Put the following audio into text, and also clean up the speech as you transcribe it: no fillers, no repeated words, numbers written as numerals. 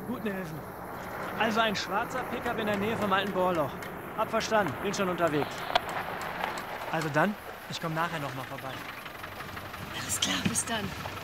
Guten Hilfen. Also ein schwarzer Pickup in der Nähe vom alten Bohrloch. Hab verstanden, bin schon unterwegs. Also dann, ich komme nachher noch mal vorbei. Alles klar, bis dann.